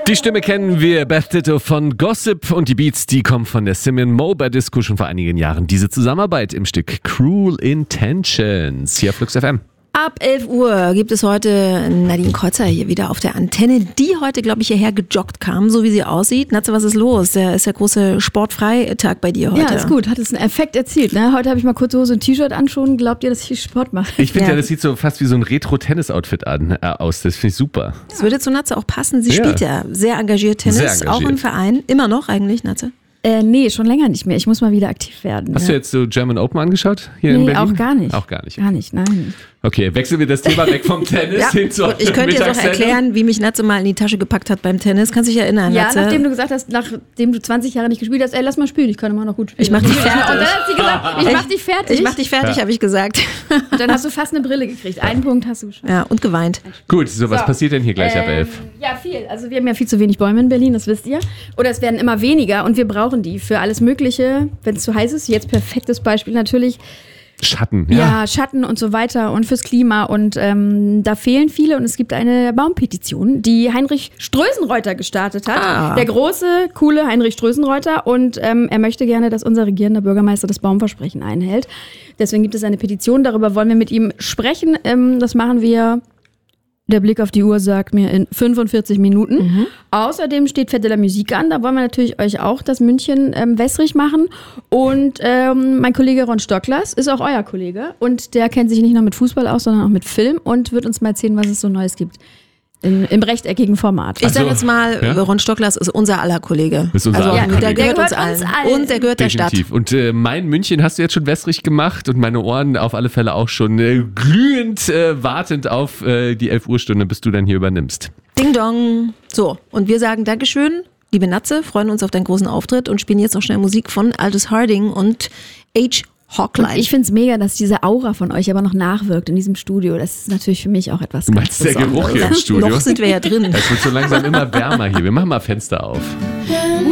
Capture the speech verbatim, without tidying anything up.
Die Stimme kennen wir, Beth Ditto von Gossip, und die Beats, die kommen von der Simeon Moe Disco schon vor einigen Jahren. Diese Zusammenarbeit im Stück Cruel Intentions hier auf Flux F M. Ab elf Uhr gibt es heute Nadine Kreuzer hier wieder auf der Antenne, die heute, glaube ich, hierher gejoggt kam, so wie sie aussieht. Natze, was ist los? Der ist der große Sportfreitag bei dir heute. Ja, ist gut. Hat es einen Effekt erzielt. Ne? Heute habe ich mal kurze Hose und T-Shirt an schon. Glaubt ihr, dass ich Sport mache? Ich finde Ja. ja, das sieht so fast wie so ein Retro-Tennis-Outfit an, äh, aus. Das finde ich super. Das würde zu Natze auch passen. Sie Ja. spielt ja sehr engagiert Tennis, Sehr engagiert. auch im Verein. Immer noch eigentlich, Natze? Äh, nee, schon länger nicht mehr. Ich muss mal wieder aktiv werden. Hast ja. du jetzt so German Open angeschaut hier in Nee, Berlin? auch gar nicht. Auch gar nicht. Gar nicht, nein. Okay, wechseln wir das Thema weg vom Tennis hin zur und ich könnte dir doch Mittagssendung. erklären, wie mich Natze mal in die Tasche gepackt hat beim Tennis. Kannst du dich erinnern, Ja, Natze? nachdem du gesagt hast, nachdem du zwanzig Jahre nicht gespielt hast, ey, lass mal spielen, ich kann immer noch gut spielen. Ich mach dich fertig. Und dann hat sie gesagt, ich mach dich fertig. Ich mach dich fertig, Ja. habe ich gesagt. Und dann hast du fast eine Brille gekriegt. Einen Punkt hast du schon. Ja, und geweint. Gut, so, was So. passiert denn hier gleich ab Ähm, elf? Ja, viel. Also wir haben ja viel zu wenig Bäume in Berlin, das wisst ihr. Oder es werden immer weniger und wir brauchen die für alles Mögliche, wenn es zu heiß ist. Jetzt perfektes Beispiel natürlich. Schatten, Ja, ja. Schatten und so weiter und fürs Klima. Und ähm, da fehlen viele und es gibt eine Baumpetition, die Heinrich Strösenreuter gestartet hat. Ah. Der große, coole Heinrich Strösenreuter. Und ähm, er möchte gerne, dass unser regierender Bürgermeister das Baumversprechen einhält. Deswegen gibt es eine Petition, darüber wollen wir mit ihm sprechen. Ähm, das machen wir... Der Blick auf die Uhr sagt mir in fünfundvierzig Minuten. Mhm. Außerdem steht Fête de la Musique an. Da wollen wir natürlich euch auch das München ähm, wässrig machen. Und ähm, mein Kollege Ron Stocklers ist auch euer Kollege. Und der kennt sich nicht nur mit Fußball aus, sondern auch mit Film und wird uns mal erzählen, was es so Neues gibt. In, Im rechteckigen Format. Ich sage Also, jetzt mal, ja? Ron Stocklers ist unser aller Kollege. Ist unser also, aller der Kollege. gehört, Der uns, gehört allen. uns allen. Und der gehört der Stadt. Definitiv. Und äh, mein München hast du jetzt schon wässrig gemacht und meine Ohren auf alle Fälle auch schon äh, glühend äh, wartend auf äh, die elf Uhr Stunde, bis du dann hier übernimmst. Ding dong. So, und wir sagen Dankeschön, liebe Natze, freuen uns auf deinen großen Auftritt und spielen jetzt noch schnell Musik von Aldous Harding und H. Hawkline. Ich finde es mega, dass diese Aura von euch aber noch nachwirkt in diesem Studio. Das ist natürlich für mich auch etwas Du meinst ganz der Geruch Besonderes. hier im Studio? Noch sind wir ja drin. Es wird so langsam immer wärmer hier. Wir machen mal Fenster auf.